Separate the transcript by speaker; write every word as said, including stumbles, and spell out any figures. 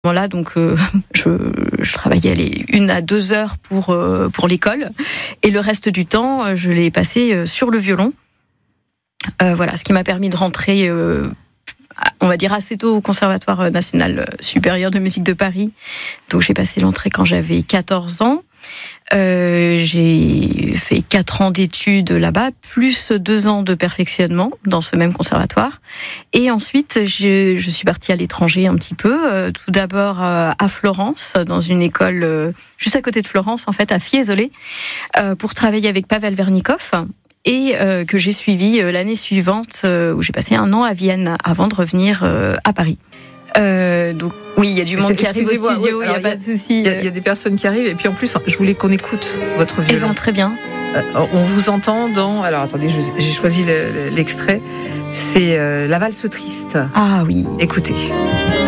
Speaker 1: Là, donc, euh, je, je travaillais les une à deux heures pour euh, pour l'école, et le reste du temps, je l'ai passé euh, sur le violon. Euh, voilà, ce qui m'a permis de rentrer, euh, on va dire assez tôt au Conservatoire national supérieur de musique de Paris. Donc, j'ai passé l'entrée quand j'avais quatorze ans. Euh, j'ai fait quatre ans d'études là-bas, plus deux ans de perfectionnement dans ce même conservatoire. Et ensuite, je, je suis partie à l'étranger un petit peu. Euh, tout d'abord euh, à Florence, dans une école euh, juste à côté de Florence, en fait, à Fiesole, euh, pour travailler avec Pavel Vernikov. Et euh, que j'ai suivi euh, l'année suivante, euh, où j'ai passé un an à Vienne avant de revenir euh, à Paris. Euh, donc oui, il y a du monde qui arrive au studio, il n'y a pas de souci.
Speaker 2: Il y, y a des personnes qui arrivent, et puis en plus, je voulais qu'on écoute votre violon.
Speaker 1: Eh bien, très bien.
Speaker 2: Euh, on vous entend dans... Alors attendez, je, j'ai choisi le, le, l'extrait. C'est euh, La valse triste.
Speaker 1: Ah oui.
Speaker 2: Écoutez.